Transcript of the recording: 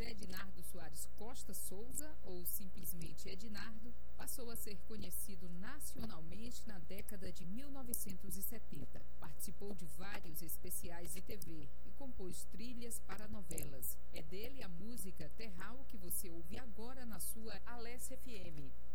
Ednardo Soares Costa Souza, ou simplesmente Ednardo, passou a ser conhecido nacionalmente na década de 1970. Participou de vários especiais de TV e compôs trilhas para novelas. É dele a música Terral, que você ouve agora na sua Alesse FM.